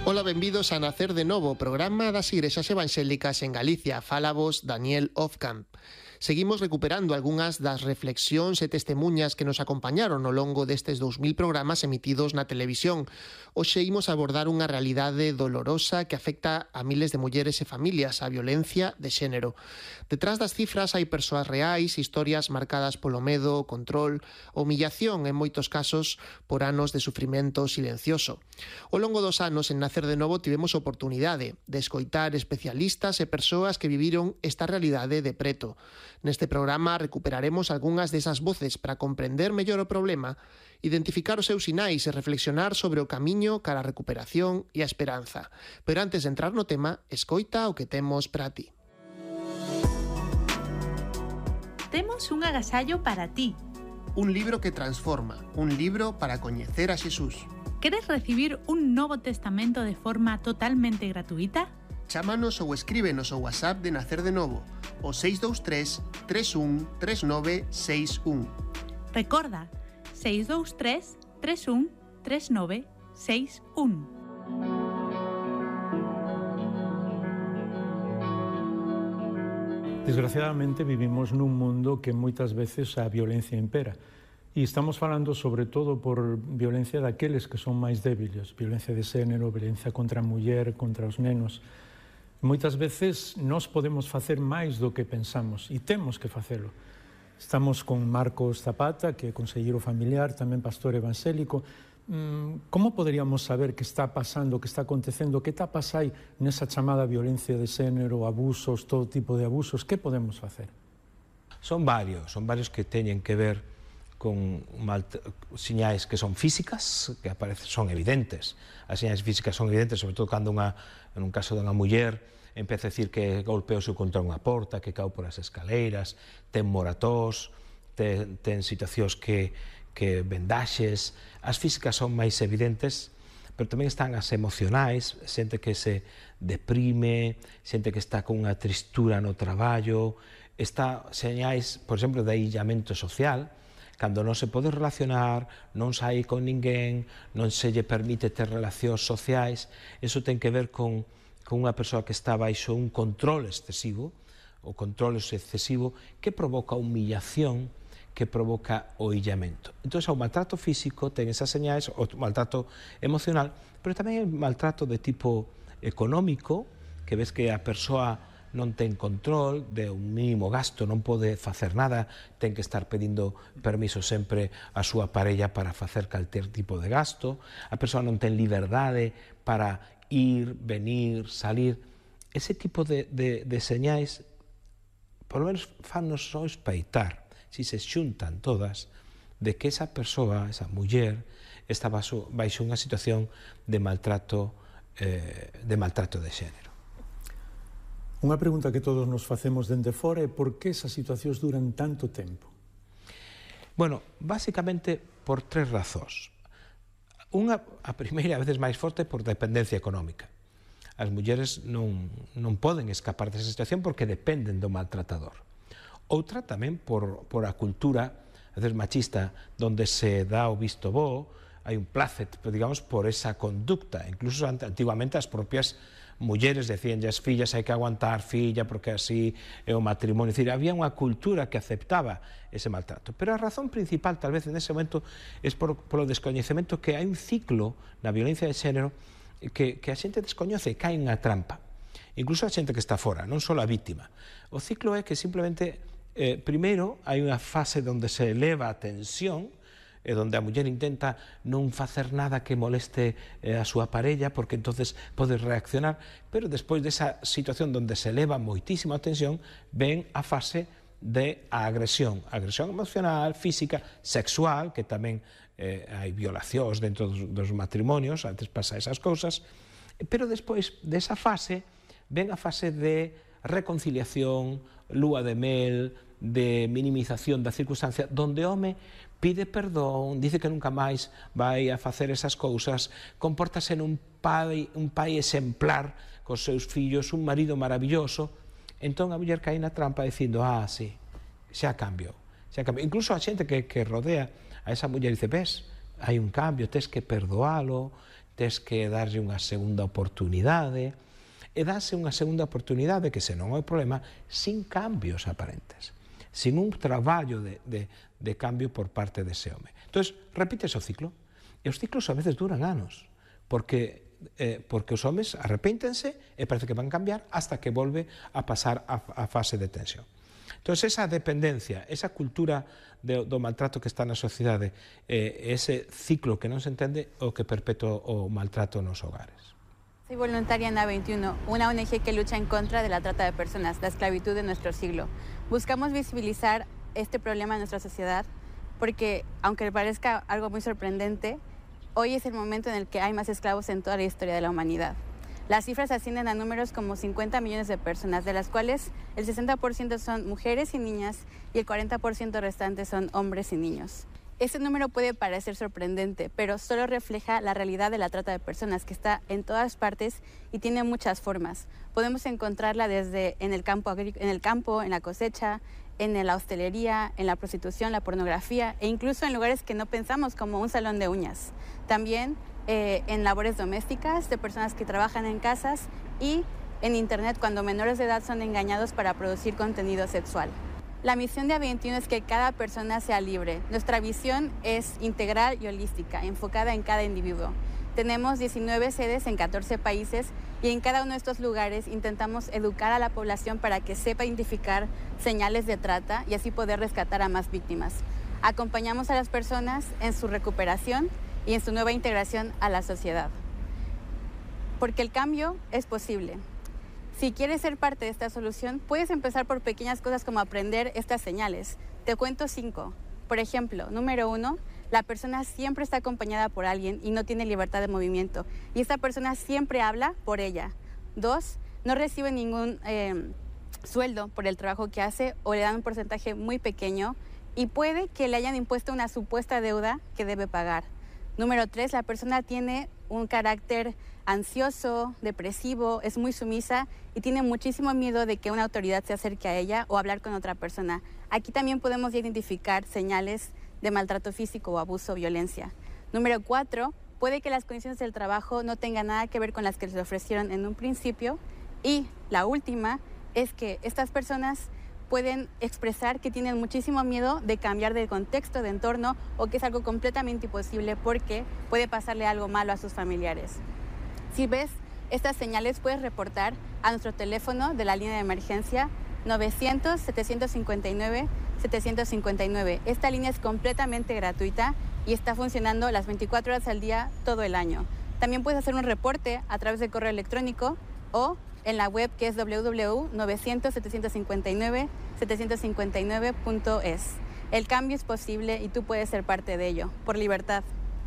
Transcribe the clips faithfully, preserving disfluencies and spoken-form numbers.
Ola, benvidos a Nacer de Novo, programa das Igrexas Evangélicas en Galicia. Fala vos Daniel Ofcamp. Seguimos recuperando algunhas das reflexións e testemunhas que nos acompañaron ao longo destes dous mil programas emitidos na televisión. Hoxe imos abordar unha realidade dolorosa que afecta a miles de mulleres e familias, a violencia de xénero. Detrás das cifras hai persoas reais, historias marcadas polo medo, control, humillación, en moitos casos por anos de sufrimento silencioso. Ao longo dos anos en Nacer de Novo tivemos oportunidade de escoitar especialistas e persoas que viviron esta realidade de preto. Neste programa recuperaremos algunhas desas voces para comprender mellor o problema, identificar os seus sinais e reflexionar sobre o camiño cara a recuperación e a esperanza. Pero antes de entrar no tema, escoita o que temos para ti. Temos un agasallo para ti. Un libro que transforma, un libro para coñecer a Xesús. Queres recibir un Novo Testamento de forma totalmente gratuita? Chámanos ou escríbenos ao WhatsApp de Nacer de Novo, o seis dous tres, tres un, tres nove seis un. Recorda, seis dous tres, tres un, tres nove seis un. Desgraciadamente vivimos nun mundo que moitas veces a violencia impera. E estamos falando sobre todo por violencia daqueles que son máis débiles, violencia de xénero, violencia contra a muller, contra os nenos. Moitas veces nós podemos facer máis do que pensamos e temos que facelo. Estamos con Marcos Zapata, que é conselleiro familiar, tamén pastor evangélico. Como poderíamos saber que está pasando, que está acontecendo, que está pasando nesa chamada violencia de xénero, abusos, todo tipo de abusos? Que podemos facer? Son varios, son varios que teñen que ver con señais que son físicas, que aparecen, son evidentes. As señais físicas son evidentes, sobre todo cando unha, en un caso dunha muller empeza a decir que golpeouse contra unha porta, que cau por as escaleiras, ten moratós, ten, ten situacións que, que vendaxes. As físicas son máis evidentes, pero tamén están as emocionais, xente que se deprime, xente que está con unha tristura no traballo, está señais, por exemplo, de aillamento social, cando non se pode relacionar, non sai con ninguén, non se lle permite ter relacións sociais. Eso ten que ver con, con unha persoa que está baixo un control excesivo, o control excesivo que provoca humillación, que provoca o illamento. Entón, o maltrato físico ten esas señais, o maltrato emocional, pero tamén o maltrato de tipo económico, que ves que a persoa non ten control de un mínimo gasto, non pode facer nada, ten que estar pedindo permiso sempre a súa parella para facer calquer tipo de gasto, a persoa non ten liberdade para ir, venir, salir. Ese tipo de, de, de señais, por lo menos fannos só espaitar, si se xuntan todas, de que esa persoa, esa muller, está baixo, baixo unha situación de maltrato, eh, de maltrato de xénero. Unha pregunta que todos nos facemos dende fora é por que esas situacións duran tanto tempo? Bueno, basicamente por tres razóns. Unha, a primeira, a veces máis forte, por dependencia económica. As mulleres non, non poden escapar desa situación porque dependen do maltratador. Outra tamén por, por a cultura, a veces machista, donde se dá o visto bo, hai un placet, digamos, por esa conducta. Incluso antiguamente as propias mulleres decían as fillas hai que aguantar filla porque así é o matrimonio, é dicir, había unha cultura que aceptaba ese maltrato, pero a razón principal tal vez en ese momento é por, polo descoñecemento que hai un ciclo na violencia de xénero que, que a xente descoñece e cae unha trampa, incluso a xente que está fora, non só a vítima. O ciclo é que simplemente eh, primeiro hai unha fase onde se eleva a tensión e donde a muller intenta non facer nada que moleste eh, a súa parella, porque entonces pode reaccionar, pero despois desa situación onde se eleva moitísima a tensión, ven a fase de a agresión, agresión emocional, física, sexual, que tamén eh, hai violacións dentro dos, dos matrimonios, antes pasa esas cousas, pero despois desa fase, ven a fase de reconciliación, lúa de mel, de minimización da circunstancia, donde o home pide perdón, dice que nunca máis vai a facer esas cousas, compórtase nun pai, un pai exemplar cos seus fillos, un marido maravilloso. Entón a muller cae na trampa dicindo, ah, sí, xa cambiou, xa cambiou. Incluso a xente que, que rodea a esa muller dice, ves, hai un cambio, tes que perdoalo, tes que darlle unha segunda oportunidade, e dáse unha segunda oportunidade que, se non é o problema, sin cambios aparentes, sin un traballo de, de, de cambio por parte dese home. Entón, repítese o ciclo, e os ciclos a veces duran anos, porque, eh, porque os homes arrepéntense e parece que van cambiar hasta que volve a pasar a, a fase de tensión. Entón, esa dependencia, esa cultura de, do maltrato que está na sociedade, eh, ese ciclo que non se entende, o que perpetúa o maltrato nos hogares. Soy voluntaria en A veintiuno, una O N G que lucha en contra de la trata de personas, la esclavitud de nuestro siglo. Buscamos visibilizar este problema en nuestra sociedad porque, aunque parezca algo muy sorprendente, hoy es el momento en el que hay más esclavos en toda la historia de la humanidad. Las cifras ascienden a números como cincuenta millones de personas, de las cuales el sesenta por ciento son mujeres y niñas y el cuarenta por ciento restante son hombres y niños. Este número puede parecer sorprendente, pero solo refleja la realidad de la trata de personas, que está en todas partes y tiene muchas formas. Podemos encontrarla desde en el campo, en el campo, en la cosecha, en la hostelería, en la prostitución, la pornografía e incluso en lugares que no pensamos, como un salón de uñas. También eh, en labores domésticas de personas que trabajan en casas y en internet cuando menores de edad son engañados para producir contenido sexual. La misión de A veintiuno es que cada persona sea libre. Nuestra visión es integral y holística, enfocada en cada individuo. Tenemos diecinueve sedes en catorce países y en cada uno de estos lugares intentamos educar a la población para que sepa identificar señales de trata y así poder rescatar a más víctimas. Acompañamos a las personas en su recuperación y en su nueva integración a la sociedad. Porque el cambio es posible. Si quieres ser parte de esta solución, puedes empezar por pequeñas cosas como aprender estas señales. Te cuento cinco. Por ejemplo, número uno, la persona siempre está acompañada por alguien y no tiene libertad de movimiento. Y esta persona siempre habla por ella. Dos, no recibe ningún eh, sueldo por el trabajo que hace o le dan un porcentaje muy pequeño y puede que le hayan impuesto una supuesta deuda que debe pagar. Número tres, la persona tiene un carácter ansioso, depresivo, es muy sumisa y tiene muchísimo miedo de que una autoridad se acerque a ella o hablar con otra persona. Aquí también podemos identificar señales de maltrato físico o abuso o violencia. Número cuatro, puede que las condiciones del trabajo no tengan nada que ver con las que les ofrecieron en un principio. Y la última es que estas personas pueden expresar que tienen muchísimo miedo de cambiar de contexto, de entorno, o que es algo completamente imposible porque puede pasarle algo malo a sus familiares. Si ves estas señales, puedes reportar a nuestro teléfono de la línea de emergencia novecientos, setecientos cincuenta y nueve, setecientos cincuenta y nueve. Esta línea es completamente gratuita y está funcionando las veinticuatro horas al día todo el año. También puedes hacer un reporte a través de correo electrónico o en la web, que es doble u doble u doble u punto novecientos, setecientos cincuenta y nueve, setecientos cincuenta y nueve punto es. El cambio es posible y tú puedes ser parte de ello, por libertad.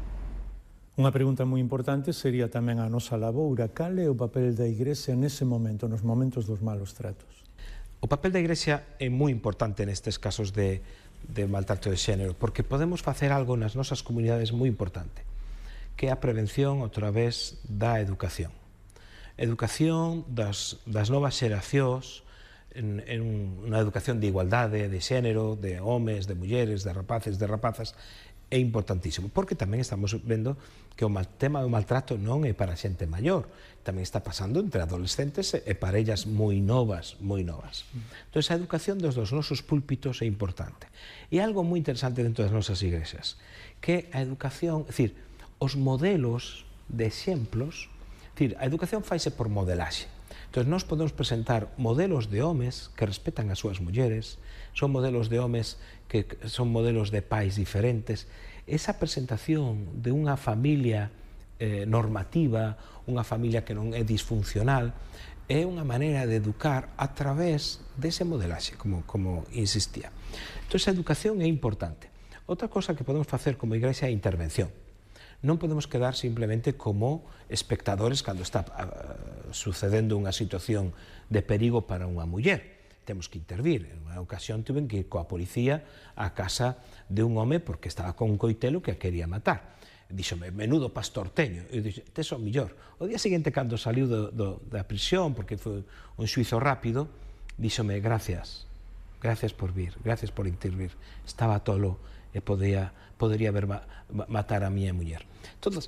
Unha pregunta moi importante sería tamén a nosa laboura. Cal é o papel da Igrexa nese momento, nos momentos dos malos tratos? O papel da Igrexa é moi importante nestes casos de, de maltrato de xénero, porque podemos facer algo nas nosas comunidades moi importante, que é a prevención a través da educación. Educación das, das novas xeracións, en, en unha educación de igualdade, de xénero, de homes, de mulleres, de rapaces, de rapazas, é importantísimo, porque tamén estamos vendo que o mal, tema do maltrato non é para xente maior, tamén está pasando entre adolescentes e parellas moi novas, moi novas. Entón, a educación dos, dos nosos púlpitos é importante. E algo moi interesante dentro das nosas igrexas, que a educación, é dicir, os modelos de exemplos, é dicir, a educación faise por modelaxe. Entón, nós podemos presentar modelos de homes que respetan as súas mulleres, son modelos de homes que son modelos de pais diferentes. Esa presentación de unha familia eh, normativa, unha familia que non é disfuncional, é unha maneira de educar a través dese modelaxe, como, como insistía. Entón, esa educación é importante. Outra cosa que podemos facer como igrexa é a intervención. Non podemos quedar simplemente como espectadores cando está uh, sucedendo unha situación de perigo para unha muller. Temos que intervir. En unha ocasión tuven que ir coa policía á casa de un home porque estaba con un coitelo que a quería matar. Díxome, menudo pastorteño. Eu dixo, tes o millor. O día seguinte, cando saliu do, do, da prisión, porque foi un xuizo rápido, díxome, gracias, gracias por vir, gracias por intervir. Estaba tolo e podía, podería haber ma, matar a miña muller. Entón,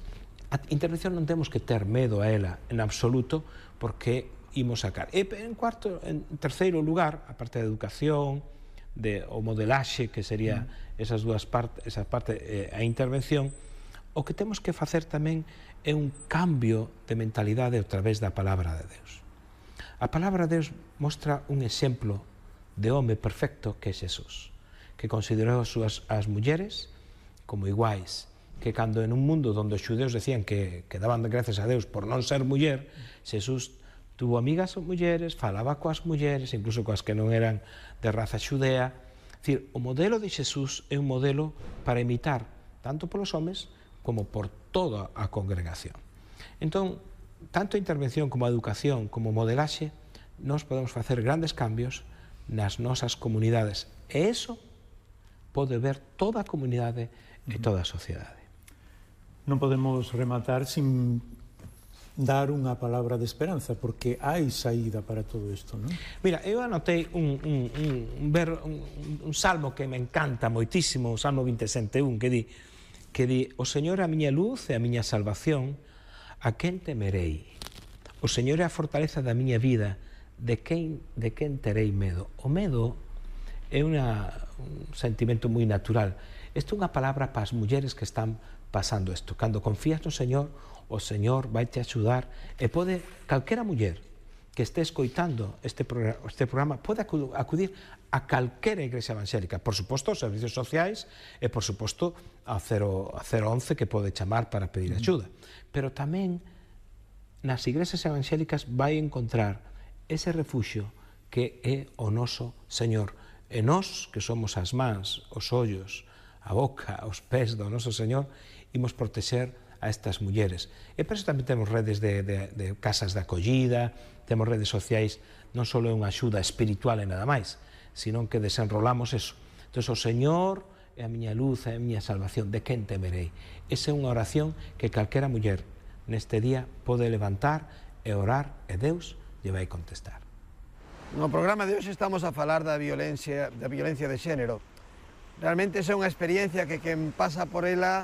A intervención non temos que ter medo a ela en absoluto, porque imos sacar. E en cuarto, en terceiro lugar, a parte da educación, de, o modelaxe, que sería esas dúas partes, esa parte, eh, a intervención, o que temos que facer tamén é un cambio de mentalidade a través da palabra de Deus. A palabra de Deus mostra un exemplo de home perfecto que é Xesús, que considerou as súas as mulleres como iguais, que cando en un mundo onde os xudeus decían que, que daban gracias a Deus por non ser muller, Xesús tuvo amigas mulleres, falaba coas mulleres, incluso coas que non eran de raza xudea. É dicir, o modelo de Xesús é un modelo para imitar tanto polos homes como por toda a congregación. Entón, tanto a intervención como a educación, como modelaxe, nós podemos facer grandes cambios nas nosas comunidades. E iso pode ver toda a comunidade e toda a sociedade. Non podemos rematar sin dar unha palabra de esperanza, porque hai saída para todo isto, non? Mira, eu anotei un, un, un, un, ver, un, un salmo que me encanta moitísimo, o Salmo veintesete un, que di, que di, o Señor é a miña luz e a miña salvación, a quen temerei? O Señor é a fortaleza da miña vida, de quen, de quen terei medo? O medo é una, un sentimento moi natural. Isto é unha palabra para as mulleres que están pasando isto. Cando confías no Señor, o Señor vai te axudar, e pode, calquera muller que este escoitando este programa, este programa pode acudir a calquera igrexa evangélica, por suposto aos servicios sociais e por suposto a cero once que pode chamar para pedir axuda, pero tamén nas igrexas evangélicas vai encontrar ese refuxio que é o noso Señor, e nós que somos as mans, os ollos, a boca, os pés do noso Señor, imos protexer a estas mulleres. E por eso tamén temos redes de, de, de casas de acollida, temos redes sociais, non só é unha axuda espiritual e nada máis, sino que desenrolamos eso. Entón, o Señor é a miña luz, é a miña salvación, de quen temerei? Esa é unha oración que calquera muller neste día pode levantar e orar, e Deus lle vai contestar. No programa de hoxe estamos a falar da violencia, da violencia de xénero. Realmente esa é unha experiencia que quen pasa por ela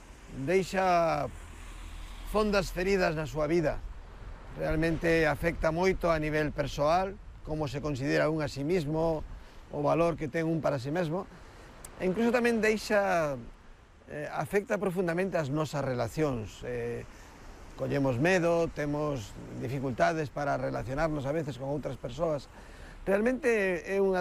deixa fondas feridas na súa vida. Realmente afecta moito a nivel persoal, como se considera un a sí mismo, o valor que ten un para sí mesmo, e incluso tamén deixa, eh, afecta profundamente as nosas relacións. Eh, collemos medo, temos dificultades para relacionarnos a veces con outras persoas. Realmente é unha